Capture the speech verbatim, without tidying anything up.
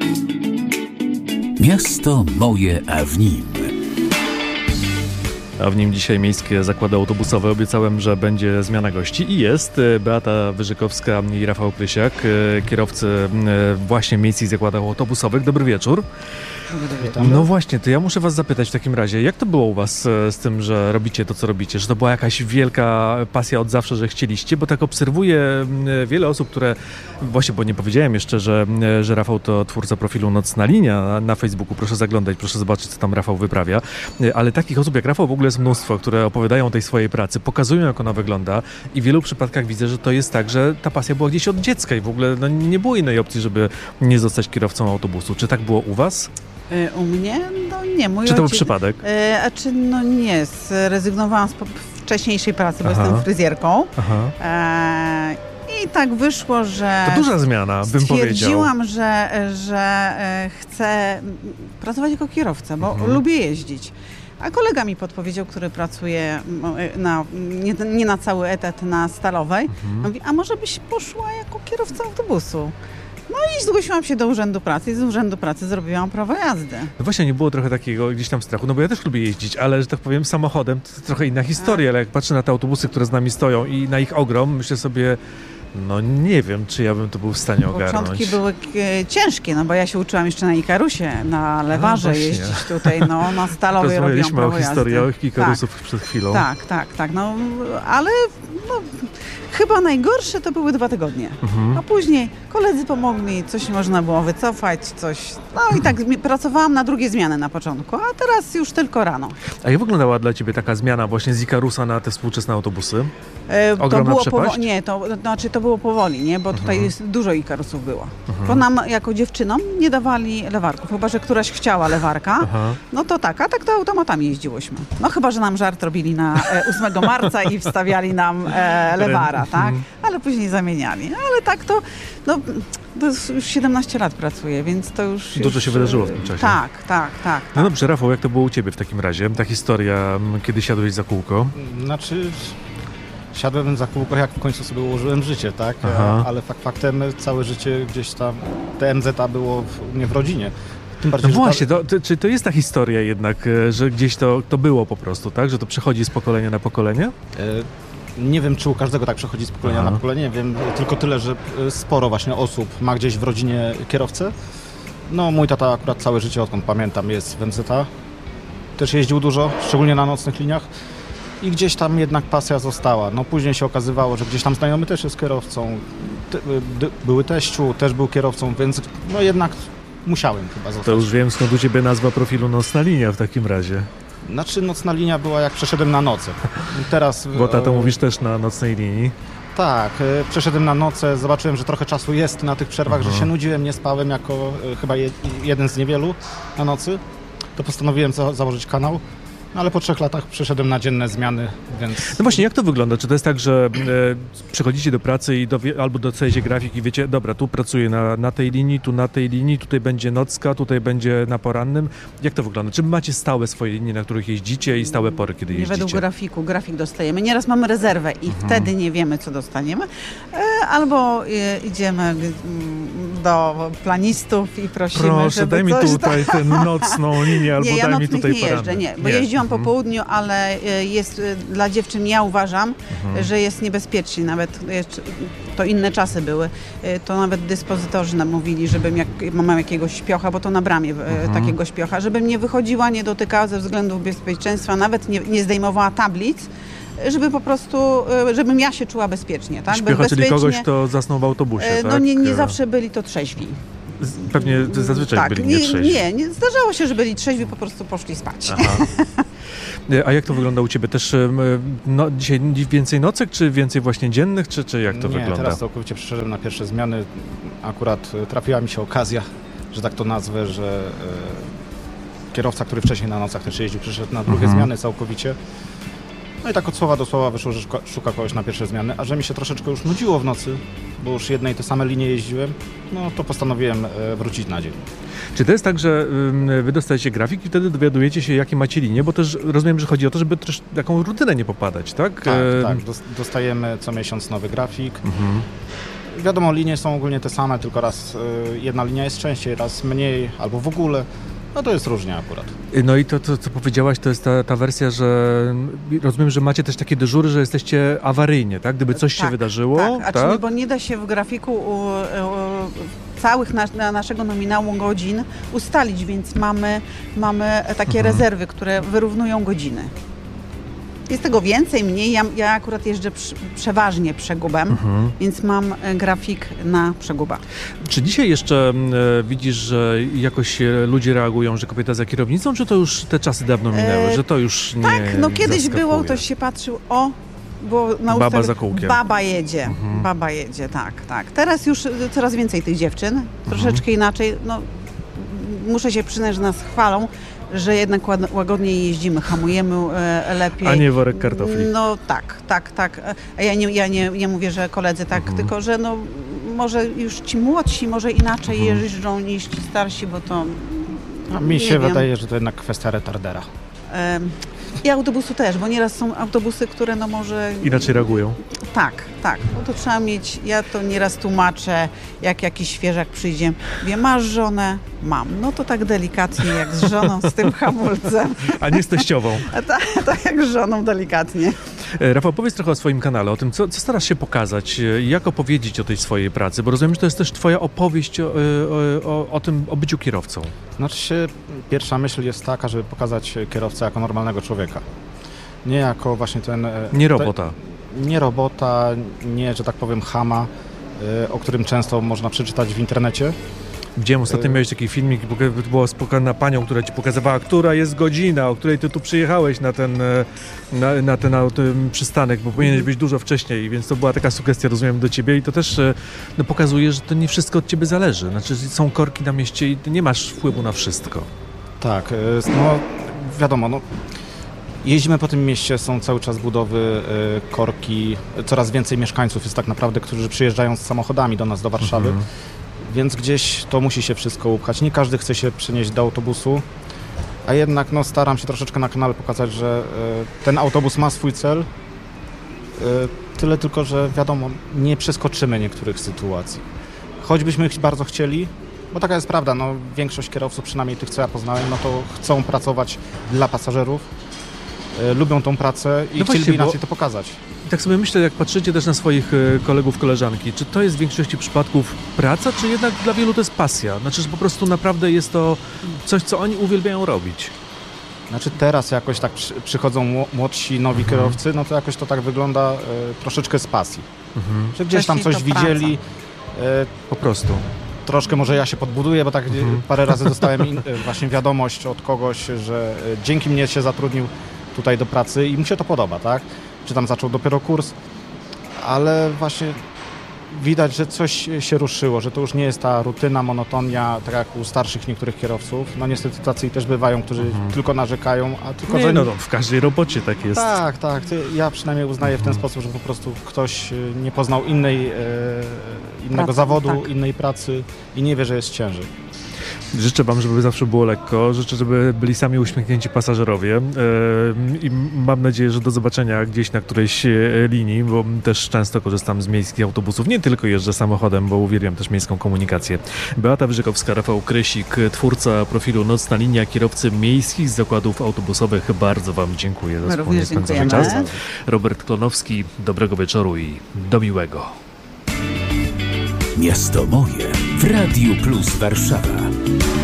Miasto moje, a w nim. A w nim dzisiaj miejskie zakłady autobusowe. Obiecałem, że będzie zmiana gości i jest. Beata Wyżykowska i Rafał Prysiak, kierowcy właśnie miejskich zakładów autobusowych. Dobry wieczór. Witam. No właśnie, to ja muszę was zapytać w takim razie, jak to było u was z tym, że robicie to, co robicie? Że to była jakaś wielka pasja od zawsze, że chcieliście? Bo tak obserwuję wiele osób, które... Właśnie, bo nie powiedziałem jeszcze, że, że Rafał to twórca profilu Nocna Linia na, na Facebooku. Proszę zaglądać, proszę zobaczyć, co tam Rafał wyprawia. Ale takich osób jak Rafał w ogóle jest mnóstwo, które opowiadają o tej swojej pracy, pokazują, jak ona wygląda i w wielu przypadkach widzę, że to jest tak, że ta pasja była gdzieś od dziecka i w ogóle no, nie było innej opcji, żeby nie zostać kierowcą autobusu. Czy tak było u was? U mnie? No nie. Mój Czy to był ojciec, przypadek? E, a czy no nie, zrezygnowałam z po- wcześniejszej pracy, bo Aha. jestem fryzjerką. Aha. E, I tak wyszło, że To duża zmiana, bym powiedział. stwierdziłam, że, że e, chcę pracować jako kierowca, bo Mhm. lubię jeździć. A kolega mi podpowiedział, który pracuje na, nie, nie na cały etat na Stalowej, Mhm. mówi, a może byś poszła jako kierowca autobusu? No i zgłosiłam się do Urzędu Pracy i z Urzędu Pracy zrobiłam prawo jazdy. No właśnie, nie było trochę takiego gdzieś tam strachu, no bo ja też lubię jeździć, ale, że tak powiem, samochodem to trochę inna historia, ale jak patrzę na te autobusy, które z nami stoją i na ich ogrom, myślę sobie, no nie wiem, czy ja bym to był w stanie ogarnąć. Początki były e, ciężkie, no bo ja się uczyłam jeszcze na Ikarusie, na Lewarze właśnie. jeździć tutaj, no na Stalowej robiłam Rozmawialiśmy o prawo historii jazdy. Ikarusów tak. przed chwilą. Tak, tak, tak, no ale no, chyba najgorsze to były dwa tygodnie. Mhm. A później koledzy pomogli, coś można było wycofać, coś... No i tak mi- pracowałam na drugie zmiany na początku, a teraz już tylko rano. A jak wyglądała dla ciebie taka zmiana właśnie z Ikarusa na te współczesne autobusy? E, to Ogromna było przepaść? powo- Nie, to, to znaczy to było powoli, nie? Bo tutaj Mhm. jest, dużo Ikarusów było. Mhm. Bo nam jako dziewczynom nie dawali lewarków, chyba że któraś chciała lewarka, Aha. no to tak, a tak to automatami jeździłyśmy. No chyba, że nam żart robili na e, ósmego marca i wstawiali nam e, lewara, tak? Ale później zamieniali. Ale tak to, no to już siedemnaście lat pracuję, więc to już... Dużo już, się wydarzyło w tym czasie. Tak, tak, tak. No dobrze, Rafał, jak to było u ciebie w takim razie? Ta historia, m, kiedy siadłeś za kółko? Znaczy, siadłem za kółko, jak w końcu sobie ułożyłem życie, tak? Aha. Ale fakt faktem całe życie gdzieś tam T M Z było w, u mnie w rodzinie. Tym No bardziej, że ta- właśnie, to, to, czy to jest ta historia jednak, e, że gdzieś to, to było po prostu, tak? Że to przechodzi z pokolenia na pokolenie? E, Nie wiem, czy u każdego tak przechodzi z pokolenia Aha. na pokolenie. Wiem tylko tyle, że e, sporo właśnie osób ma gdzieś w rodzinie kierowcę. No, mój tata akurat całe życie, odkąd pamiętam, jest w M Z A. Też jeździł dużo, szczególnie na nocnych liniach. I gdzieś tam jednak pasja została. No później się okazywało, że gdzieś tam znajomy też jest kierowcą. Ty, d, były teściu, też był kierowcą, więc no jednak musiałem chyba zostać. To już wiem, skąd u ciebie nazwa profilu Nocna Linia w takim razie. Znaczy nocna linia była jak przeszedłem na noce. Teraz... Bo tato e, mówisz też na Nocnej Linii. Tak, e, przeszedłem na noce, zobaczyłem, że trochę czasu jest na tych przerwach, Aha. że się nudziłem, nie spałem jako e, chyba je, jeden z niewielu na nocy. To postanowiłem za, założyć kanał, ale po trzech latach przeszedłem na dzienne zmiany, więc... No właśnie, jak to wygląda? Czy to jest tak, że e, przychodzicie do pracy i dowie, albo dostajecie grafik i wiecie, dobra, tu pracuję na, na tej linii, tu na tej linii, tutaj będzie nocka, tutaj będzie na porannym. Jak to wygląda? Czy macie stałe swoje linie, na których jeździcie i stałe pory, kiedy Nie jeździcie? według grafiku, grafik dostajemy. Nieraz mamy rezerwę i Mhm. wtedy nie wiemy, co dostaniemy. E, Albo e, idziemy mm, do planistów i prosimy, Proszę, żeby daj mi coś tutaj tę nocną linię, albo Nie, ja daj mi nocnych tutaj nie jeżdżę, poranny. nie, bo jeździłam po południu, ale e, jest e, dla dziewczyn, ja uważam, Mhm. że jest niebezpiecznie, nawet jeszcze, to inne czasy były, e, to nawet dyspozytorzy nam mówili, żebym jak mam jakiegoś śpiocha, bo to na bramie e, Mhm. takiego śpiocha, żebym nie wychodziła, nie dotykała ze względów bezpieczeństwa, nawet nie, nie zdejmowała tablic, żeby po prostu, e, żebym ja się czuła bezpiecznie, tak? Śpiocha, czyli Bezpiecznie. kogoś, kto zasnął w autobusie, E, tak? No nie, nie zawsze byli to trzeźwi. Z- Pewnie zazwyczaj tak, byli nie, nietrzeźwi. nie, nie, zdarzało się, że byli trzeźwi, po prostu poszli spać. Aha. A jak to wygląda u ciebie? Też em, no, dzisiaj więcej nocek, czy więcej właśnie dziennych, czy, czy jak to nie, wygląda? teraz całkowicie przeszedłem na pierwsze zmiany. Akurat e, trafiła mi się okazja, że tak to nazwę, że e, kierowca, który wcześniej na nocach też jeździł, przeszedł na drugie Mhm. zmiany całkowicie. No i tak od słowa do słowa wyszło, że szuka, szuka kogoś na pierwsze zmiany, a że mi się troszeczkę już nudziło w nocy, bo już jednej te same linie jeździłem, no to postanowiłem e, wrócić na dzień. Czy to jest tak, że ym, wy dostajecie grafik i wtedy dowiadujecie się, jakie macie linie? Bo też rozumiem, że chodzi o to, żeby też w taką rutynę nie popadać, tak? Tak, Em, tak. Dos- Dostajemy co miesiąc nowy grafik. Mhm. Wiadomo, linie są ogólnie te same, tylko raz y, jedna linia jest częściej, raz mniej, albo w ogóle. No to jest różnie akurat. No i to, to co powiedziałaś, to jest ta, ta wersja, że rozumiem, że macie też takie dyżury, że jesteście awaryjnie, tak? Gdyby coś tak, się wydarzyło, tak? A tak? Czyli, bo nie da się w grafiku u, u, całych na, na naszego nominału godzin ustalić, więc mamy, mamy takie Mhm. rezerwy, które wyrównują godziny. Jest tego więcej, mniej. Ja, ja akurat jeżdżę przy, przeważnie przegubem, Mhm. więc mam e, grafik na przeguba. Czy dzisiaj jeszcze e, widzisz, że jakoś e, ludzie reagują, że kobieta za kierownicą, czy to już te czasy dawno minęły, E, że to już nie Tak, no kiedyś zaskakuje? było, to się patrzył, o, bo na Baba ustawie- za kółkiem. Baba jedzie, Mhm. baba jedzie, tak, tak. Teraz już y, coraz więcej tych dziewczyn, troszeczkę Mhm. inaczej, no muszę się przyznać, że nas chwalą, że jednak ład- łagodniej jeździmy, hamujemy e, lepiej. A nie worek kartofli. No tak, tak, tak. A ja nie, ja nie, nie mówię, że koledzy tak, Mhm. tylko że no może już ci młodsi może inaczej Mhm. jeżdżą niż ci starsi, bo to A mi nie się wiem. wydaje, że to jednak kwestia retardera. Em, I autobusu też, bo nieraz są autobusy, które no może... Inaczej reagują. Tak, tak. No to trzeba mieć, ja to nieraz tłumaczę, jak jakiś świeżak przyjdzie. Wie, masz żonę? Mam. No to tak delikatnie jak z żoną, z tym hamulcem. A nie z teściową. A tak, tak jak z żoną delikatnie. E, Rafał, powiedz trochę o swoim kanale, o tym, co, co starasz się pokazać, e, jak opowiedzieć o tej swojej pracy, bo rozumiem, że to jest też twoja opowieść o, o, o, o tym, o byciu kierowcą. Znaczy się, pierwsza myśl jest taka, żeby pokazać kierowcę jako normalnego człowieka. Nie jako właśnie ten... e, Nie te- robota. Nie robota, nie, że tak powiem, chama, e, o którym często można przeczytać w internecie. Widziałem ostatnio, Y- miałeś taki filmik, poka- było spokojna panią, która ci pokazywała, która jest godzina, o której ty tu przyjechałeś na ten, e, na, na ten auto, m, przystanek, bo powinieneś być dużo wcześniej, więc to była taka sugestia, rozumiem, do ciebie i to też e, no, pokazuje, że to nie wszystko od ciebie zależy. Znaczy, są korki na mieście i ty nie masz wpływu na wszystko. Tak, e, no wiadomo, no, jeździmy po tym mieście, są cały czas budowy, e, korki, coraz więcej mieszkańców jest tak naprawdę, którzy przyjeżdżają z samochodami do nas, do Warszawy, Mhm. więc gdzieś to musi się wszystko upchać. Nie każdy chce się przenieść do autobusu, a jednak no, staram się troszeczkę na kanale pokazać, że e, ten autobus ma swój cel, e, tyle tylko, że wiadomo, nie przeskoczymy niektórych sytuacji. Choćbyśmy ich bardzo chcieli, bo taka jest prawda, no, większość kierowców, przynajmniej tych, co ja poznałem, no to chcą pracować dla pasażerów, e, lubią tą pracę i No właśnie, chcieliby bo- inaczej to pokazać. I tak sobie myślę, jak patrzycie też na swoich e, kolegów, koleżanki, czy to jest w większości przypadków praca, czy jednak dla wielu to jest pasja? Znaczy, że po prostu naprawdę jest to coś, co oni uwielbiają robić. Znaczy teraz jakoś tak przy, przychodzą mło- młodsi, nowi Mhm. kierowcy, no to jakoś to tak wygląda e, troszeczkę z pasji. Mhm. Że gdzieś tam Wcześniej coś to praca. widzieli, e, Po prostu. troszkę może ja się podbuduję, bo tak e, Mhm. parę razy dostałem in, e, właśnie wiadomość od kogoś, że e, dzięki mnie się zatrudnił tutaj do pracy i mu się to podoba, tak? Czy tam zaczął dopiero kurs, ale właśnie widać, że coś się ruszyło, że to już nie jest ta rutyna, monotonia, tak jak u starszych niektórych kierowców. No niestety tacy też bywają, którzy Mhm. tylko narzekają, a tylko, Nie, że... no, no, w każdej robocie tak jest. Tak, tak. Ty- Ja przynajmniej uznaję w ten Mhm. sposób, że po prostu ktoś e, nie poznał innej, e, innego Pracy, zawodu, tak. innej pracy i nie wie, że jest ciężej. Życzę wam, żeby zawsze było lekko, życzę, żeby byli sami uśmiechnięci pasażerowie e, i mam nadzieję, że do zobaczenia gdzieś na którejś e, linii, bo też często korzystam z miejskich autobusów, nie tylko jeżdżę samochodem, bo uwielbiam też miejską komunikację. Beata Wyrzykowska, Rafał Krysik, twórca profilu Nocna Linia, kierowcy miejskich zakładów autobusowych. Bardzo wam dziękuję za My wspólnie również spędzony dziękujemy. czas. Robert Klonowski, dobrego wieczoru i do miłego. Miasto moje w Radiu Plus Warszawa.